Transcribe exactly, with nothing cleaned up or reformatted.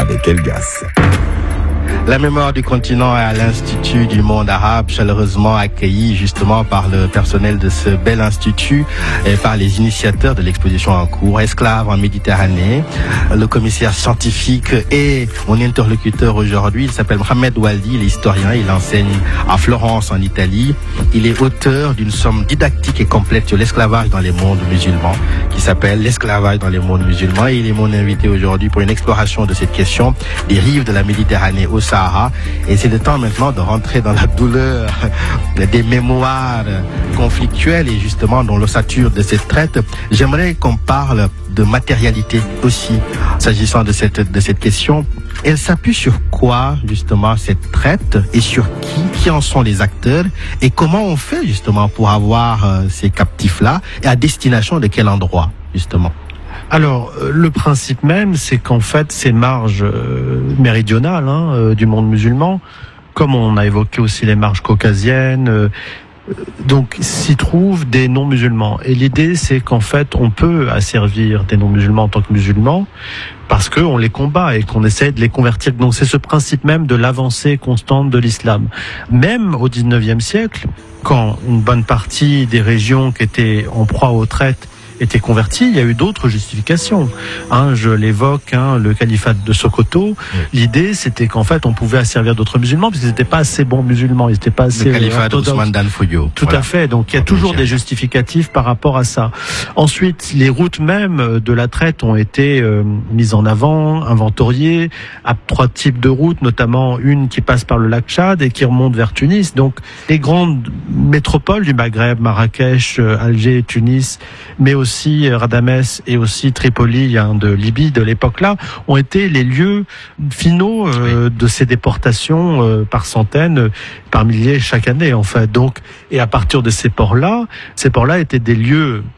avec Elgas. La mémoire du continent à l'Institut du monde arabe, chaleureusement accueilli justement par le personnel de ce bel institut et par les initiateurs de l'exposition en cours, Esclaves en Méditerranée. Le commissaire scientifique et mon interlocuteur aujourd'hui, il s'appelle Mohamed Waldi, il est historien, il enseigne à Florence en Italie. Il est auteur d'une somme didactique et complète sur l'esclavage dans les mondes musulmans, qui s'appelle L'esclavage dans les mondes musulmans. Et il est mon invité aujourd'hui pour une exploration de cette question des rives de la Méditerranée au Sahara. Et c'est le temps maintenant de rentrer dans la douleur des mémoires conflictuelles et justement dans l'ossature de cette traite. J'aimerais qu'on parle de matérialité aussi, s'agissant de cette, de cette question. Elle s'appuie sur quoi, justement, cette traite, et sur qui, qui en sont les acteurs, et comment on fait, justement, pour avoir euh, ces captifs-là, et à destination de quel endroit, justement? Alors, euh, le principe même, c'est qu'en fait, ces marges euh, méridionales hein, euh, du monde musulman, comme on a évoqué aussi les marges caucasiennes, euh, donc s'y trouvent des non-musulmans. Et l'idée, c'est qu'en fait, on peut asservir des non-musulmans en tant que musulmans, parce qu'on les combat et qu'on essaie de les convertir. Donc c'est ce principe même de l'avancée constante de l'islam. Même au dix-neuvième siècle, quand une bonne partie des régions qui étaient en proie aux traites étaient convertis, il y a eu d'autres justifications. Hein, je l'évoque, hein, le califat de Sokoto. Oui. L'idée, c'était qu'en fait, on pouvait asservir d'autres musulmans parce qu'ils n'étaient pas assez bons musulmans, ils n'étaient pas assez. Le califat d'Ousmane Dan Fodio. Tout voilà. à fait. Donc, il y a toujours des justificatifs par rapport à ça. Ensuite, les routes même de la traite ont été euh, mises en avant, inventoriées, à trois types de routes, notamment une qui passe par le lac Tchad et qui remonte vers Tunis. Donc, les grandes métropoles du Maghreb, Marrakech, Alger, Tunis, mais aussi aussi Radamès et aussi Tripoli hein, de Libye de l'époque-là, ont été les lieux finaux euh, oui. de ces déportations euh, par centaines, par milliers chaque année en fait. Donc, et à partir de ces ports-là, ces ports-là étaient des lieux